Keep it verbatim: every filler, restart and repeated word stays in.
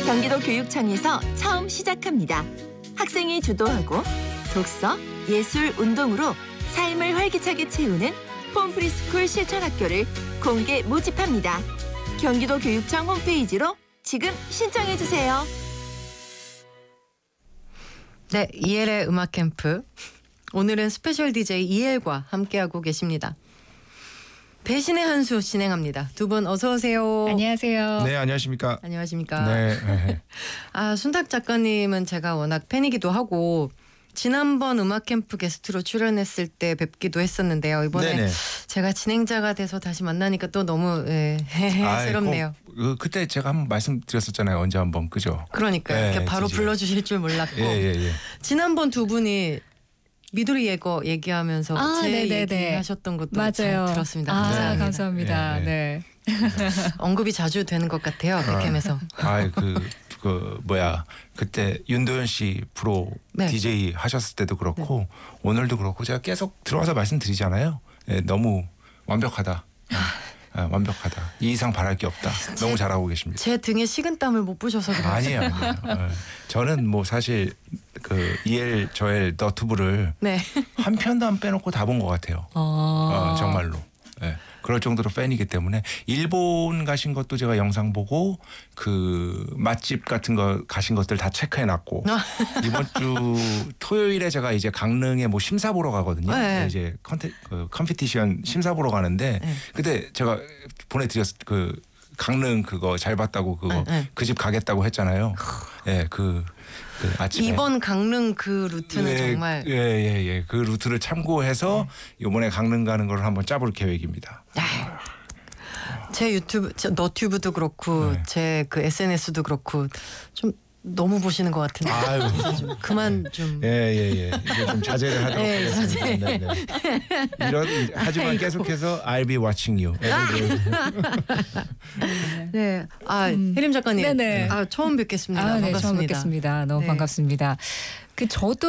경기도 교육청에서 처음 시작합니다. 학생이 주도하고 독서, 예술, 운동으로 삶을 활기차게 채우는 폼프리스쿨 실천학교를 공개 모집합니다. 경기도 교육청 홈페이지로 지금 신청해주세요. 네, 이엘의 음악 캠프. 오늘은 스페셜 디제이 이엘과 함께하고 계십니다. 배신의 한 수 진행합니다. 두 분 어서 오세요. 안녕하세요. 네, 안녕하십니까. 안녕하십니까. 네. 아, 순탁 작가님은 제가 워낙 팬이기도 하고 지난번 음악 캠프 게스트로 출연했을 때 뵙기도 했었는데요. 이번에 네네. 제가 진행자가 돼서 다시 만나니까 또 너무 예, 아이, 새롭네요. 그, 그, 그때 제가 한번 말씀드렸었잖아요. 언제 한번 그죠? 그러니까요. 네, 이렇게 바로 드디어. 불러주실 줄 몰랐고 예, 예, 예. 지난번 두 분이 미도리 예거 얘기하면서 아, 제 네네네. 얘기하셨던 것도 맞아요. 잘 들었습니다. 아, 감사합니다. 감사합니다. 네, 네. 언급이 자주 되는 것 같아요. 백캠에서. 아, 그, 그 뭐야 그때 윤도현 씨 프로 네. 디제이 하셨을 때도 그렇고 오늘도 그렇고 제가 계속 들어와서 말씀드리잖아요. 예, 너무 완벽하다. 아, 완벽하다. 이 이상 바랄 게 없다. 너무 잘하고 계십니다. 제 등에 식은땀을 못 보셔서 그래요. 아니에요, 아니에요. 예. 저는 뭐 사실 그 이엘 저엘 너튜브를 네. 한 편도 안 빼놓고 다 본 것 같아요. 어, 어, 정말로. 예. 그럴 정도로 팬이기 때문에 일본 가신 것도 제가 영상 보고 그 맛집 같은 거 가신 것들 다 체크해놨고 이번 주 토요일에 제가 이제 강릉에 뭐 심사 보러 가거든요. 네. 이제 컨테, 그 컴피티션 심사 보러 가는데 네. 그때 제가 보내드렸 그 강릉 그거 잘 봤다고 그거 네, 네. 그 집 가겠다고 했잖아요. 예, 그, 그 아침에 이번 강릉 그 루트는 예, 정말 예, 예, 예. 그 루트를 참고해서 이번에 강릉 가는 걸 한번 짜볼 계획입니다. 제 유튜브, 제 너튜브도 그렇고 네. 제 그 에스엔에스도 그렇고 좀 너무 보시는 것 같은데 아유. 좀 그만 좀. 예, 예, 예. 이제 좀 자제를 하도록 네, 하겠습니다. 자제. 네, 네. 이런 하지만 계속해서 I'll be watching you. 네, 아 혜림 작가님, 네네. 아 처음 뵙겠습니다. 아, 네, 반갑습니다. 처음 뵙겠습니다. 너무 네. 반갑습니다. 그 저도